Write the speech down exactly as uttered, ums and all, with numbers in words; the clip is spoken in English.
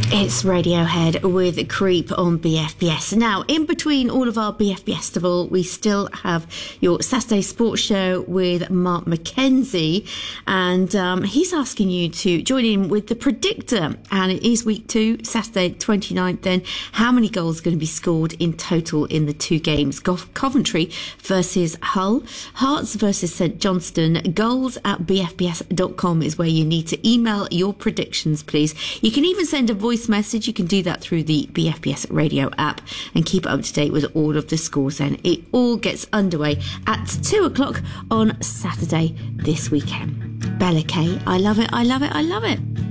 It's Radiohead with Creep on B F B S. Now, in between all of our B F B S Festival, we still have your Saturday Sports Show with Mark McKenzie, and um, he's asking you to join in with the Predictor. And it is week two, Saturday twenty-ninth. Then, how many goals are going to be scored in total in the two games? Go- Coventry versus Hull, Hearts versus St Johnstone. Goals at b f b s dot com is where you need to email your predictions, please. You can even send a voice message. You can do that through the B F B S radio app and keep up to date with all of the scores. Then it all gets underway at two o'clock on Saturday this weekend. Bella Kay, I love it, I love it, I love it.